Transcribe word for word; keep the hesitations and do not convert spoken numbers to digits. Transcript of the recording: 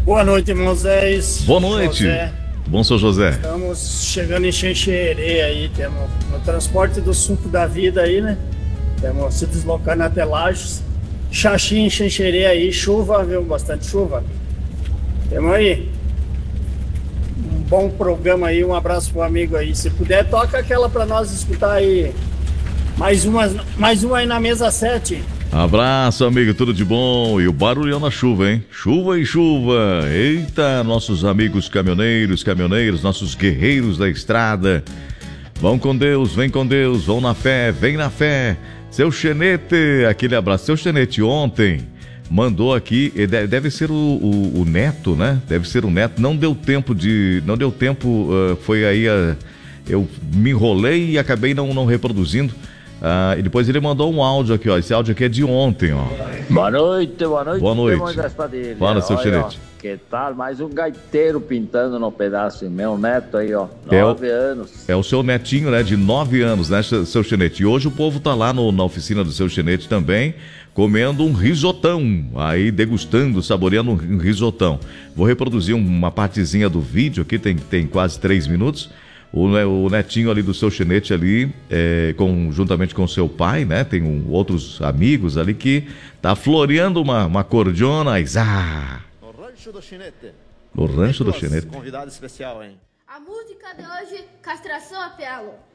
Boa noite, Moisés. Boa noite. José. Bom, seu José. Estamos chegando em Xanxerê aí, temos no transporte do suco da vida aí, né? Temos se deslocando até Lages. Xaxim em Xanxerê aí, chuva, viu? Bastante chuva. Temos aí um bom programa aí, um abraço pro amigo aí. Se puder, toca aquela pra nós escutar aí. Mais uma, mais uma aí na mesa sete. Abraço, amigo, tudo de bom? E o barulhão na chuva, hein? Chuva e chuva. Eita, nossos amigos caminhoneiros, caminhoneiros, nossos guerreiros da estrada. Vão com Deus, vem com Deus, vão na fé, vem na fé. Seu Xenete, aquele abraço. Seu Xenete ontem mandou aqui, deve ser o, o, o neto, né? Deve ser o neto. Não deu tempo de, não deu tempo, uh, foi aí, uh, eu me enrolei e acabei não, não reproduzindo. Ah, e depois ele mandou um áudio aqui, ó. Esse áudio aqui é de ontem, ó. Boa noite, boa noite. Boa noite. Fala, seu Xenete. Que tal? Mais um gaiteiro pintando no pedaço. Meu neto aí, ó. É Nove o, anos. É o seu netinho, né? De nove anos, né, seu Xenete? E hoje o povo tá lá no, na oficina do seu Xenete também, comendo um risotão. Aí, degustando, saboreando um risotão. Vou reproduzir uma partezinha do vídeo aqui, tem, tem quase três minutos. O, o netinho ali do seu Xenete ali, é, com, juntamente com seu pai, né? Tem um, outros amigos ali que tá floreando uma, uma cordiona. Ah, no Rancho do Xenete. No Rancho do Xenete. Convidado especial, hein? A música de hoje, Castração a Pelo.